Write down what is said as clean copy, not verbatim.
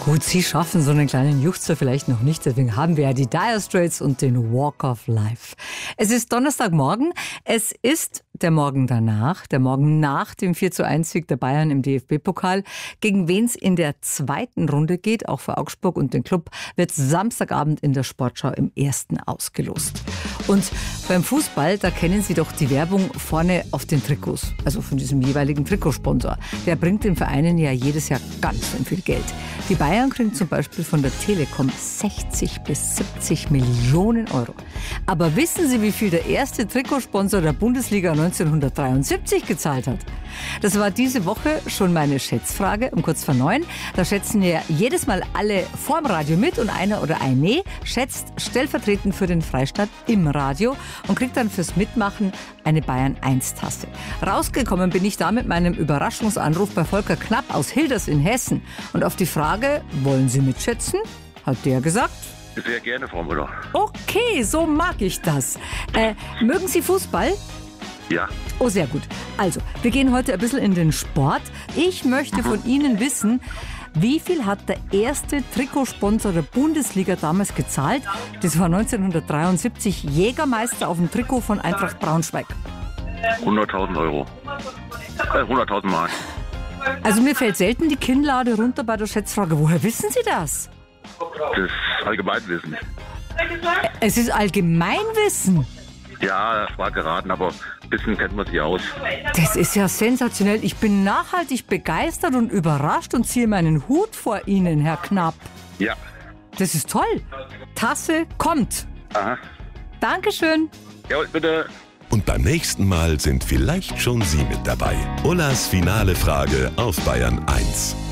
Gut, Sie schaffen so einen kleinen Juchzer vielleicht noch nicht, deswegen haben wir ja die Dire Straits und den Walk of Life. Es ist Donnerstagmorgen, es ist der Morgen danach, der Morgen nach dem 4:1-Sieg der Bayern im DFB-Pokal. Gegen wen es in der zweiten Runde geht, auch für Augsburg und den Club, wird Samstagabend in der Sportschau im ersten ausgelost. Und beim Fußball, da kennen Sie doch die Werbung vorne auf den Trikots, also von diesem jeweiligen Trikotsponsor. Der bringt den Vereinen ja jedes Jahr ganz schön viel Geld. Die Bayern kriegen zum Beispiel von der Telekom 60 bis 70 Millionen Euro. Aber wissen Sie, wie viel der erste Trikotsponsor der Bundesliga 1973 gezahlt hat? Das war diese Woche schon meine Schätzfrage um kurz vor 9. Da schätzen ja jedes Mal alle vorm Radio mit und einer oder eine schätzt stellvertretend für den Freistaat im Radio und kriegt dann fürs Mitmachen eine Bayern-1-Tasse. Rausgekommen bin ich da mit meinem Überraschungsanruf bei Volker Knapp aus Hilders in Hessen. Und auf die Frage, wollen Sie mitschätzen, hat der gesagt: Sehr gerne, Frau Müller. Okay, so mag ich das. Mögen Sie Fußball? Ja. Oh, sehr gut. Also, wir gehen heute ein bisschen in den Sport. Ich möchte von Ihnen wissen, wie viel hat der erste Trikotsponsor der Bundesliga damals gezahlt? Das war 1973 Jägermeister auf dem Trikot von Eintracht Braunschweig. 100.000 Euro. 100.000 Mark. Also mir fällt selten die Kinnlade runter bei der Schätzfrage. Woher wissen Sie das? Das ist Allgemeinwissen. Es ist Allgemeinwissen. Ja, das war geraten, aber ein bisschen kennt man sich aus. Das ist ja sensationell. Ich bin nachhaltig begeistert und überrascht und ziehe meinen Hut vor Ihnen, Herr Knapp. Ja. Das ist toll. Tasse kommt. Aha. Dankeschön. Ja, bitte. Und beim nächsten Mal sind vielleicht schon Sie mit dabei. Ullas finale Frage auf Bayern 1.